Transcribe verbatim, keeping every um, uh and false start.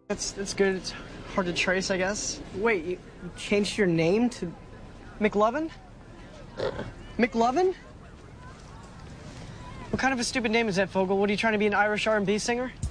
That's, that's good. It's hard to trace, I guess. Wait, you, you changed your name to... McLovin? McLovin? What kind of a stupid name is that, Fogel? What, are you trying to be an Irish R and B singer?